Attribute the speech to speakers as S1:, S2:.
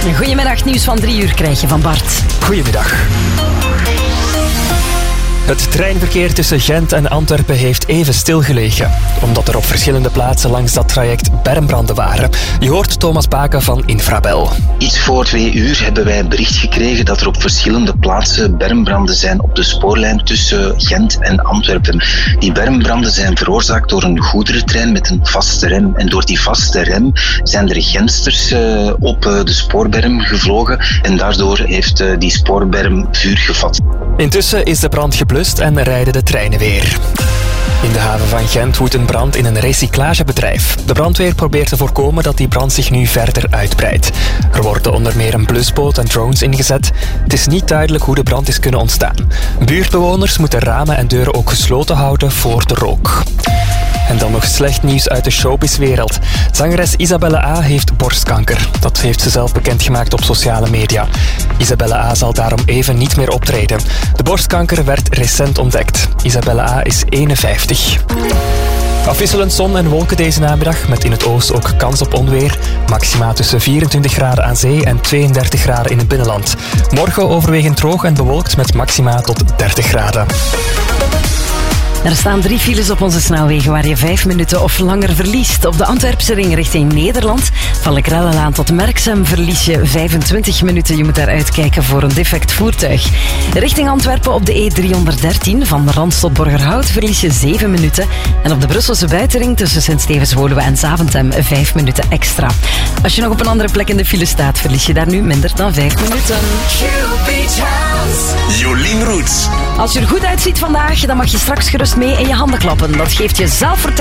S1: Goedemiddag, nieuws van 3 uur krijg je van Bart.
S2: Goedemiddag. Het treinverkeer tussen Gent en Antwerpen heeft even stilgelegen, omdat er op verschillende plaatsen langs dat traject bermbranden waren. Je hoort Thomas Baken van Infrabel.
S3: Iets voor 2 uur hebben wij een bericht gekregen dat er op verschillende plaatsen bermbranden zijn op de spoorlijn tussen Gent en Antwerpen. Die bermbranden zijn veroorzaakt door een goederentrein met een vaste rem. En door die vaste rem zijn er Gentsters op de spoorberm gevlogen en daardoor heeft die spoorberm vuur gevat.
S2: Intussen is de brand geblust en rijden de treinen weer. In de haven van Gent woedt een brand in een recyclagebedrijf. De brandweer probeert te voorkomen dat die brand zich nu verder uitbreidt. Er worden onder meer een blusboot en drones ingezet. Het is niet duidelijk hoe de brand is kunnen ontstaan. Buurtbewoners moeten ramen en deuren ook gesloten houden voor de rook. En dan nog slecht nieuws uit de showbizwereld. Zangeres Isabelle A. heeft borstkanker. Dat heeft ze zelf bekendgemaakt op sociale media. Isabelle A. zal daarom even niet meer optreden. De borstkanker werd recent ontdekt. Isabelle A. is 51. Afwisselend zon en wolken deze namiddag, met in het oosten ook kans op onweer. Maxima tussen 24 graden aan zee en 32 graden in het binnenland. Morgen overwegend droog en bewolkt met maxima tot 30 graden.
S1: Er staan 3 files op onze snelwegen waar je 5 minuten of langer verliest. Op de Antwerpse ring richting Nederland, van Lekrellenlaan tot Merksem, verlies je 25 minuten. Je moet daar uitkijken voor een defect voertuig. Richting Antwerpen op de E313, van Rans tot Borgerhout, verlies je 7 minuten. En op de Brusselse buitenring tussen Sint-Stevens-Woluwe en Zaventem 5 minuten extra. Als je nog op een andere plek in de file staat, verlies je daar nu minder dan 5 minuten.
S4: Jolien Roets.
S1: Als je er goed uitziet vandaag, dan mag je straks gerust mee in je handen klappen. Dat geeft je zelfvertrouwen.